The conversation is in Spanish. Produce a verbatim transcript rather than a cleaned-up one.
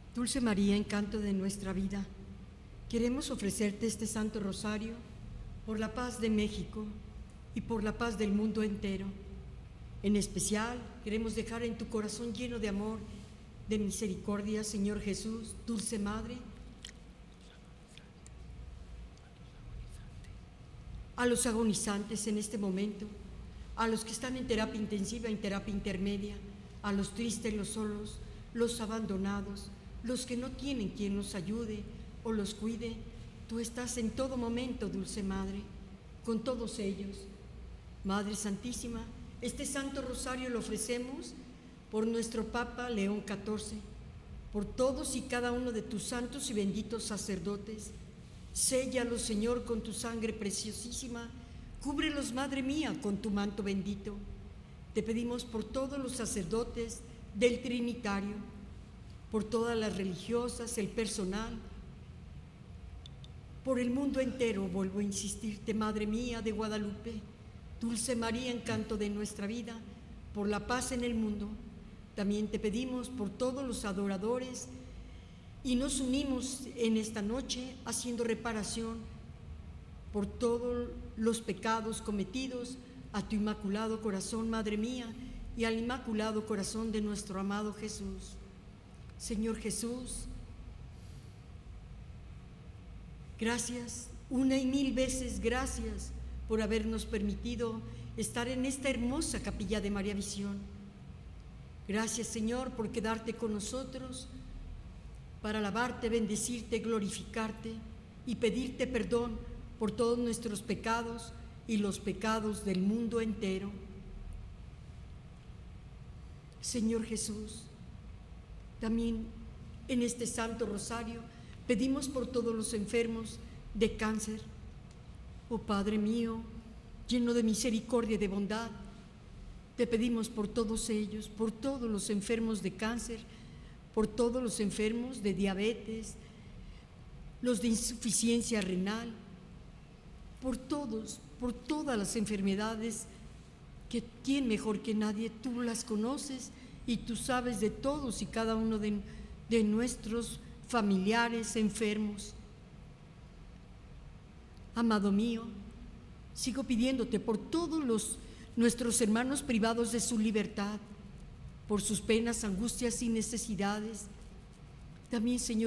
Dulce María, encanto de nuestra vida, queremos ofrecerte este Santo Rosario por la paz de México y por la paz del mundo entero. En especial, queremos dejar en tu corazón lleno de amor, de misericordia, Señor Jesús, Dulce Madre, a los agonizantes en este momento, a los que están en terapia intensiva, en terapia intermedia, a los tristes, los solos, los abandonados, los que no tienen quien los ayude o los cuide. Tú estás en todo momento, Dulce Madre, con todos ellos. Madre Santísima, este Santo Rosario lo ofrecemos por nuestro Papa León catorce, por todos y cada uno de tus santos y benditos sacerdotes. Séllalos, Señor, con tu sangre preciosísima. Cúbrelos, Madre mía, con tu manto bendito. Te pedimos por todos los sacerdotes del Trinitario, por todas las religiosas, el personal, por el mundo entero. Vuelvo a insistirte, Madre mía de Guadalupe, Dulce María, encanto de nuestra vida, por la paz en el mundo. También te pedimos por todos los adoradores y nos unimos en esta noche haciendo reparación por todos los pecados cometidos a tu inmaculado corazón, Madre mía, y al inmaculado corazón de nuestro amado Jesús. Señor Jesús, gracias, una y mil veces gracias por habernos permitido estar en esta hermosa capilla de María Visión. Gracias, Señor, por quedarte con nosotros para alabarte, bendecirte, glorificarte y pedirte perdón por todos nuestros pecados y los pecados del mundo entero. Señor Jesús, también en este Santo Rosario pedimos por todos los enfermos de cáncer. Oh Padre mío, lleno de misericordia y de bondad, te pedimos por todos ellos, por todos los enfermos de cáncer, por todos los enfermos de diabetes, los de insuficiencia renal, por todos, por todas las enfermedades, que quién mejor que nadie, tú las conoces y tú sabes de todos y cada uno de, de nuestros familiares enfermos. Amado mío, sigo pidiéndote por todos los, nuestros hermanos privados de su libertad, por sus penas, angustias y necesidades. También, Señor